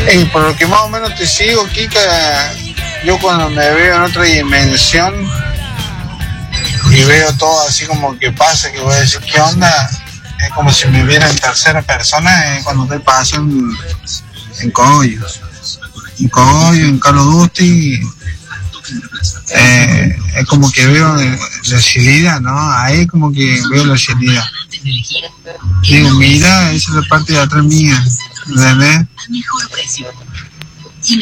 Y por lo que más o menos te sigo, Kika, yo cuando me veo en otra dimensión y veo todo así como que pasa, que voy a decir, ¿qué onda? Es como si me viera en tercera persona cuando estoy pasando en Cogollo. En Cogollo, en Call of Duty, es como que veo la salida, ¿no? Ahí como que veo la salida. Digo, mira, esa es la parte de atrás mía, ¿verdad?